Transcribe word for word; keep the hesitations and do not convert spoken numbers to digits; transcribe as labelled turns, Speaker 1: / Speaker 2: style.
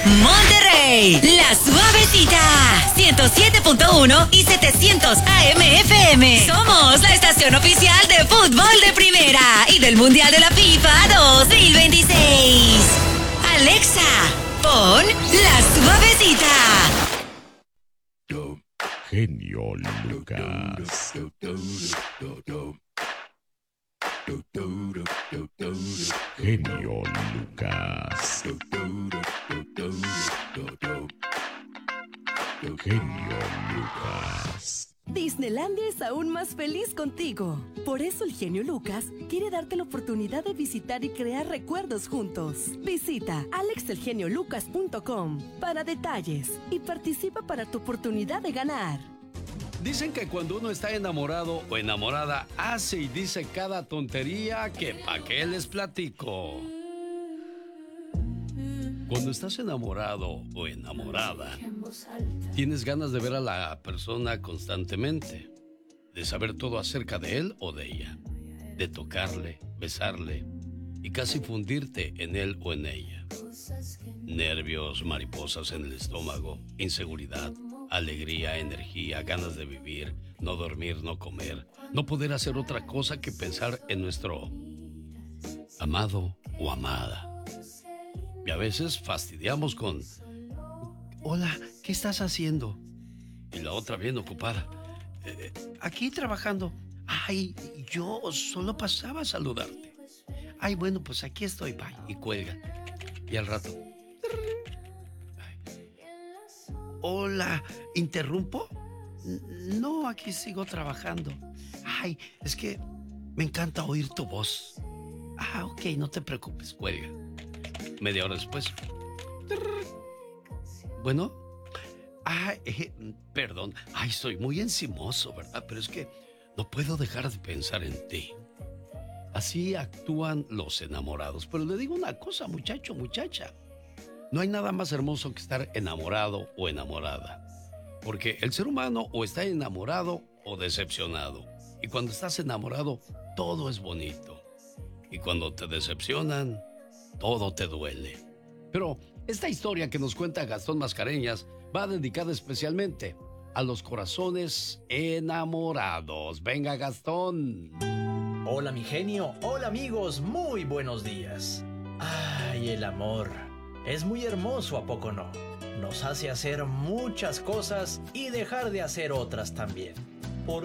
Speaker 1: Monterrey, La Suavecita, ciento siete punto uno y setecientos A M F M. Somos la estación oficial de fútbol de primera y del Mundial de la FIFA dos mil veintiséis. Alexa, pon La Suavecita.
Speaker 2: Genio Lucas. Genio Lucas. Genio Lucas.
Speaker 3: Disneylandia es aún más feliz contigo. Por eso el genio Lucas quiere darte la oportunidad de visitar y crear recuerdos juntos. Visita alex el genio lucas punto com para detalles y participa para tu oportunidad de ganar.
Speaker 4: Dicen que cuando uno está enamorado o enamorada, hace y dice cada tontería que pa' qué les platico. Cuando estás enamorado o enamorada, tienes ganas de ver a la persona constantemente, de saber todo acerca de él o de ella, de tocarle, besarle y casi fundirte en él o en ella. Nervios, mariposas en el estómago, inseguridad, alegría, energía, ganas de vivir, no dormir, no comer, no poder hacer otra cosa que pensar en nuestro amado o amada. Y a veces fastidiamos con: hola, ¿qué estás haciendo? Y la otra bien ocupada: eh, aquí trabajando. Ay, yo solo pasaba a saludarte. Ay, bueno, pues aquí estoy, bye. Y cuelga. Y al rato: ay, hola, ¿interrumpo? No, aquí sigo trabajando. Ay, es que me encanta oír tu voz. Ah, ok, no te preocupes, cuelga. Media hora después: bueno, ay, eh, perdón, ay, soy muy encimoso, ¿verdad? Pero es que no puedo dejar de pensar en ti. Así actúan los enamorados. Pero le digo una cosa, muchacho, muchacha. No hay nada más hermoso que estar enamorado o enamorada. Porque el ser humano o está enamorado o decepcionado. Y cuando estás enamorado, todo es bonito. Y cuando te decepcionan, todo te duele. Pero esta historia que nos cuenta Gastón Mascareñas va dedicada especialmente a los corazones enamorados. Venga, Gastón.
Speaker 5: Hola, mi genio. Hola, amigos. Muy buenos días. Ay, el amor. Es muy hermoso, ¿a poco no? Nos hace hacer muchas cosas y dejar de hacer otras también.